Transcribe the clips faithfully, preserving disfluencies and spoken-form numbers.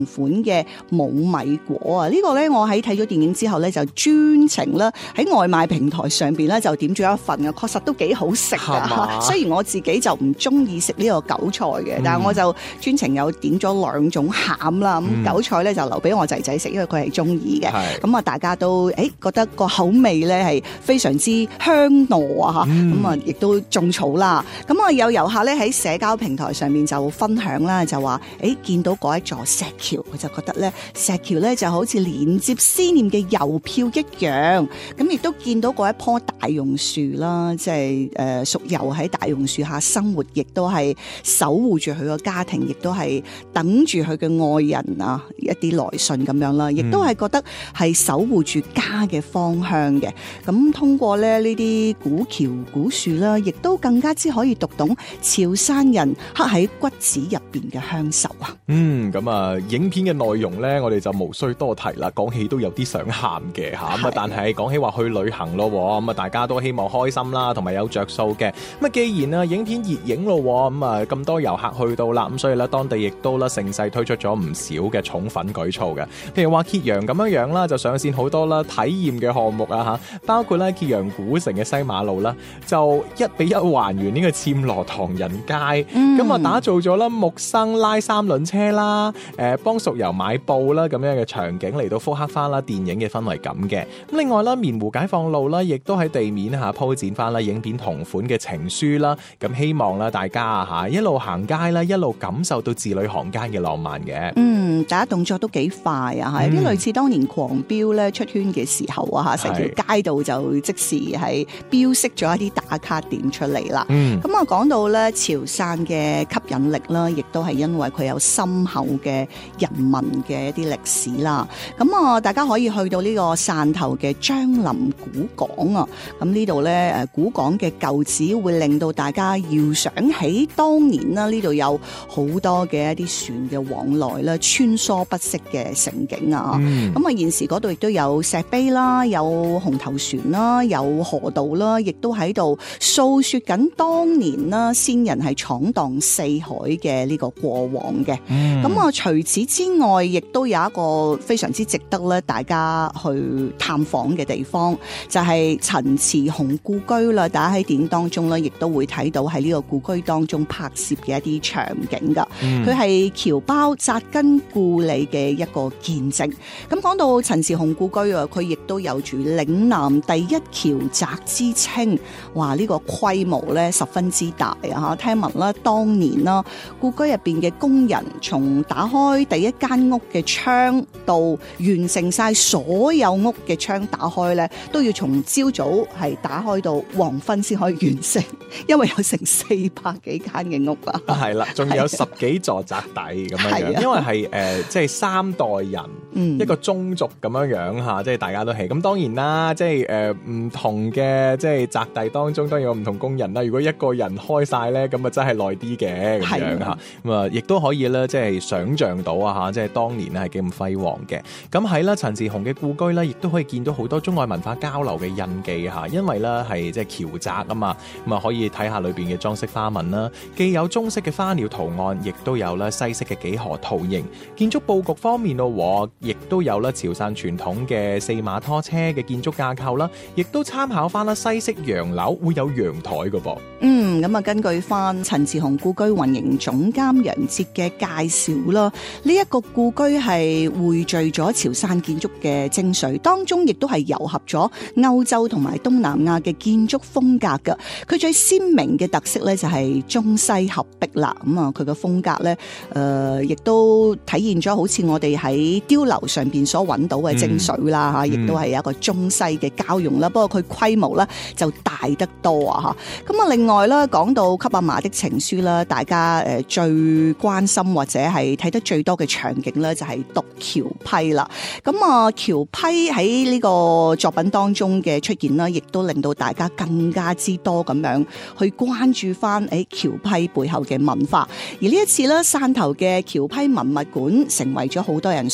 款嘅冇米果啊！呢、這個咧我喺睇咗電影之後咧就專程咧喺外賣平台上邊咧就點咗一份啊，確實都幾好食噶。雖然我自己就唔中意食呢個韭菜嘅，嗯、但係我就專程有點咗兩種餡啦。咁、嗯、韭菜咧就留俾我仔仔食，因為佢係中意嘅。咁啊是，大家都誒、欸、覺得個口味咧係非常之香糯啊！吓咁啊，亦都種草啦。咁啊，有遊客咧喺社交平台上面就分享啦，就話誒、欸、見到嗰一座石橋，佢就覺得咧石橋咧就好似連接思念嘅郵票一樣。咁亦都見到嗰一棵大榕樹啦，即係誒淑柔喺大榕樹下生活，亦都係守護住佢個家庭，亦都係等住佢嘅愛人啊一啲來信咁樣啦，亦都係覺得係守護住家嘅方向嘅。咁通過咧呢啲古橋古樹啦，亦都更加之可以讀懂潮汕人刻喺骨子入邊嘅鄉愁啊。嗯， 咁啊，影片嘅內容咧，我哋就無需多提啦。講起都有啲想喊嘅吓，咁啊，但係講起話去旅行咯，咁啊，大家都希望開心啦，同埋有着數嘅。咁啊，既然啊影片熱映咯，咁啊咁多遊客去到啦，咁所以咧當地亦都啦乘勢推出咗唔少嘅寵粉舉措嘅。譬如話揭陽咁樣樣啦，就上線好多啦體驗嘅項目啊吓，包括咧揭陽古城嘅西馬路啦，就一比一還原呢個暹羅唐人街，咁啊、嗯、打造咗啦木生拉三輪車啦，誒幫淑柔買布啦咁樣嘅場景嚟到復刻翻啦電影嘅氛圍感嘅。咁另外啦棉湖解放路啦，亦都喺地面下鋪展翻啦影片同款嘅情書啦，咁希望啦大家啊吓一路行街啦，一路感受到字裏行間嘅浪漫嘅。 嗯，大家動作都幾快啊，係有啲類似當年狂飆咧出圈嘅時候啊吓，成條街道就即時係標識咗一啲打卡點出嚟啦。咁啊講到咧潮汕嘅吸引力啦，亦都係因為佢有深厚嘅人文嘅一啲歷史啦。咁啊，大家可以去到呢個汕頭嘅樟林古港啊。咁呢度咧誒古港嘅舊址會令到大家遙想起當年啦，呢度有好多嘅一啲船嘅往來啦，穿梭不息嘅盛景啊。咁啊、嗯、現時嗰度亦都有石碑啦，有紅頭船啦，有河道啦，亦都喺度訴說緊當年啦先人係闖蕩四海嘅呢個過往嘅。咁啊、嗯、除此之外，亦都有一個非常之值得咧大家去探訪嘅地方，就係陳慈洪故居啦。大家喺電影當中咧，亦都會睇到喺呢個故居當中拍攝嘅一啲場景噶。佢係僑胞紮根故里嘅一個見證。咁講到陳慈洪故居啊，佢亦都有住嶺南第一僑宅之稱。哇！呢、這個規模咧十分之大啊！聽聞啦，當年啦，故居入邊嘅工人從打開第一間屋嘅窗到完成晒所有屋嘅窗打開咧，都要從朝早係打開到黃昏先可以完成，因為有成四百幾間嘅屋啊！ 係啦，仲有十幾座宅邸咁樣樣，的因為係誒、呃、即係三代人、嗯、一個宗族咁樣樣嚇，即係大家都係咁。當然啦，即係誒唔同嘅即係宅邸當中，當然有唔同工人啦。如果一個人開晒咧，咁啊真係耐啲嘅咁樣嚇。咁啊，亦都可以咧，即係想像到啊嚇，即係當年咧係幾咁輝煌嘅。咁喺咧陳慈洪嘅故居咧，亦都可以見到好多中外文化交流嘅印記嚇，因為咧係即係僑宅啊嘛，咁啊可以睇下裏邊嘅裝飾花紋啦，既有中式嘅花鳥圖案，亦都有咧西式嘅幾何圖形。建築佈局方面咯，亦都有咧潮汕傳統嘅四馬拖車嘅建築架構啦，亦都參考翻啦西式洋樓會有陽台嘅噃。 嗯，咁啊根據翻陳慈洪故居運營總監楊哲嘅介紹啦，呢、這、一個故居係匯聚咗潮汕建築嘅精髓，當中亦都係糅合咗歐洲同埋東南亞嘅建築風格㗎。佢最鮮明嘅特色咧就係中西合璧啦。咁啊，佢嘅風格咧，誒、呃，亦都體現咗好似我哋喺碉樓上邊所揾到嘅精髓啦吓，亦、嗯、都係一個中西嘅交融啦。不過佢規模咧就大得多啊吓。咁啊，另外啦，講到給阿嫲的情書啦，大家誒最關心或者係睇得最多嘅場景咧，就係讀僑批啦。咁啊，僑批喺呢個作品當中嘅出現啦，亦都令到大家更加之多咁樣去關注翻誒僑批背後嘅文化。而呢一次咧，汕頭嘅僑批文物館成為咗好多人想了解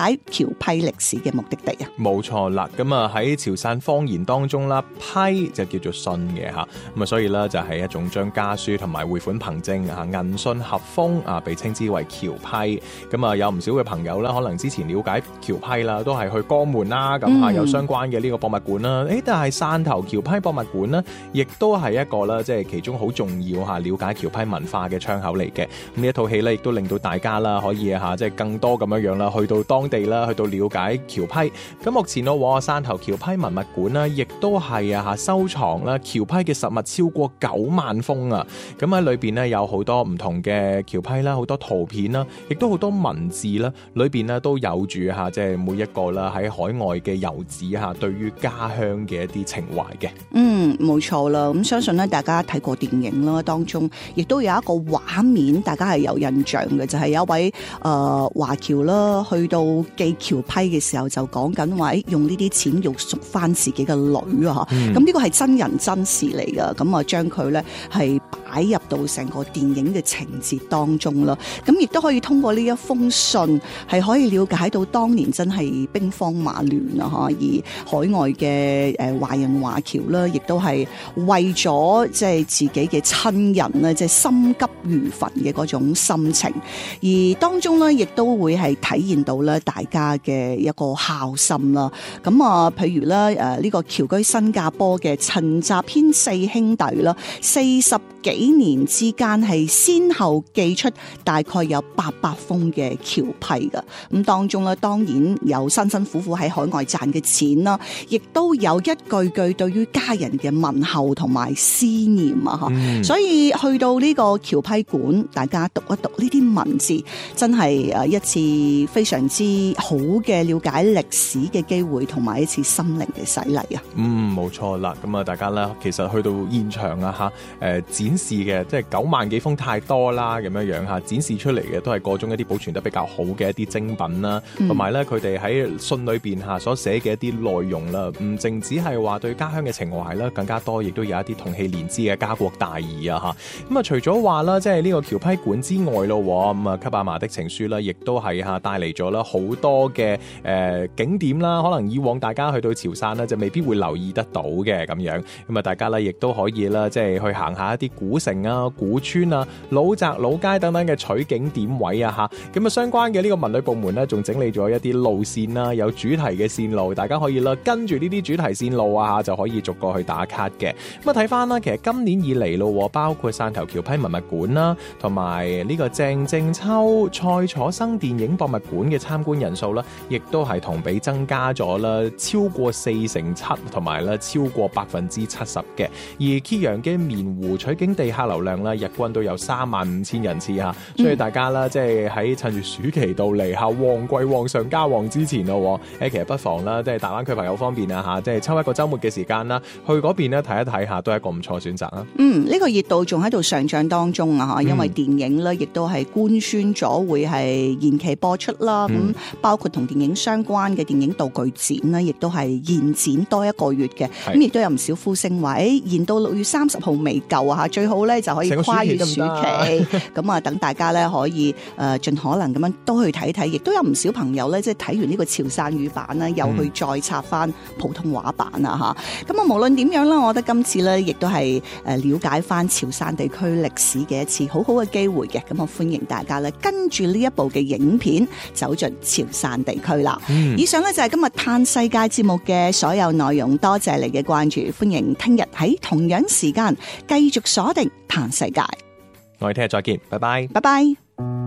解僑批歷史嘅目的地啊。 冇錯啦，咁啊喺潮汕方言當中啦，批就叫做信嘅吓，咁啊所以咧就係一種將家書同埋匯款憑證啊銀信合封啊，被稱之為僑批。咁啊有唔少嘅朋友啦，可能之前了解僑批啦，都係去江門啦，咁啊有相關嘅呢個博物館啦。誒、嗯，但係汕頭僑批博物館呢，亦都係一個啦，即係其中好重要吓了解僑批文化嘅窗口嚟嘅。咁呢一套戲咧，亦都令到大家啦可以吓即係更多咁樣樣啦，去到當地啦，去到了解僑批。咁目前我汕頭僑批文物館啦，亦都係啊吓收藏啦僑批嘅實物超過九萬封啊！咁喺裏邊咧有好多唔同嘅僑批啦，好多圖片啦，亦都好多文字啦，裏邊咧都有住吓即係每一個啦喺海外嘅遊子吓對於家鄉嘅一啲情懷嘅。 嗯，冇錯啦。咁相信咧，大家睇過電影啦，當中亦都有一個畫面，大家係有印象嘅，就係、是、有一位誒華僑啦，去到寄僑批嘅時候就講緊話，用呢啲錢要贖翻自己嘅女啊！咁呢個係真人真事嚟噶，咁啊將佢咧係擺入到成個電影嘅情節當中啦。咁亦都可以通過呢一封信，係可以了解到當年真係兵荒馬亂啊！而海外嘅誒華人華僑啦，亦都係為咗即係自己嘅親人咧，即係心急如焚嘅嗰種心情。而當中咧，亦都會係體現到咧大家嘅一個孝心啦。咁啊，譬如咧誒呢個僑居新加坡嘅陳澤軒四兄弟啦，四十幾年之間係先後寄出大概有八百封嘅僑批噶。咁當中咧，當然有辛辛苦苦喺海外賺嘅錢啦，亦都有一句句對於家人嘅問候同埋思念啊！吓、嗯，所以去到呢個僑批館，大家讀一讀呢啲文字，真係誒一次非常之好嘅了解歷史嘅機會，同埋一次心靈嘅洗禮啊！ 嗯，冇錯啦。咁啊，大家咧其實去到現場啊，吓、呃、誒展示嘅即係九萬幾封太多啦，咁樣樣吓展示出嚟嘅都係各種一啲保存得比較好嘅一啲精品啦，同埋咧佢哋喺信裏邊吓所寫嘅一啲內容啦，唔淨只係話對家鄉嘅情懷啦，更加多亦都有一啲同氣連枝嘅家國大義啊！吓咁啊，除咗話啦，即係呢個僑批館之外咯，咁啊，給阿嫲的情書啦，亦都係吓帶嚟咗啦好多嘅誒、呃、景點啦，可能以往大家去到潮汕咧就未必會留意得到嘅咁樣，咁啊，大家咧亦都可以啦，即係去行下一啲古城啊、古村啊、老宅老街等等嘅取景點位啊吓，咁啊，相關嘅呢個文旅部門咧仲整理咗一啲路線啦，有主題嘅線路，大家可以啦跟住呢啲主題線路啊就可以逐個去打卡嘅。咁啊，睇翻啦，其實今年以嚟咯，包括汕頭僑批文物館啦，同埋呢個鄭正秋蔡楚生電影博物館嘅參觀人數啦，亦都係同比增加咗啦，超過四成七，同埋咧超過百分之七十嘅。而揭陽嘅棉湖取景地客流量啦，日均都有三萬五千人次吓，所以大家啦，即係喺趁住暑期到嚟吓，旺季旺上加旺之前咯，誒，其實不妨啦，即係大灣區朋友方面啊吓，即係抽一個周末嘅時間啦，去嗰邊咧睇一睇下，都係一個唔錯選擇啊。 嗯，呢、這個熱度仲喺度上漲當中啊吓，因為電影咧亦都係官宣咗會係延期播出啦。咁、嗯、包括同電影相關嘅電影道具展呢，亦都係延展多一個月嘅。咁亦都有唔少呼聲話，誒，延到六月三十號未夠啊吓，最好咧就可以跨越暑期。咁啊，等大家咧可以誒盡可能咁樣都去睇睇，亦都有唔少朋友咧即係睇完呢個潮汕語版啦，又去再插翻普通話版啊吓。咁啊，無論點樣啦，我覺得今次咧亦都係誒了解翻潮汕地區歷史嘅一次好好嘅機會嘅。咁我歡迎大家咧跟住呢一部嘅影片走進潮汕地區啦。嗯、以上咧就係今日嘆世界節目嘅所有內容，多謝你嘅關注，歡迎聽日喺同樣時間繼續鎖定嘆世界。 我哋聽日再見，拜拜， 拜拜。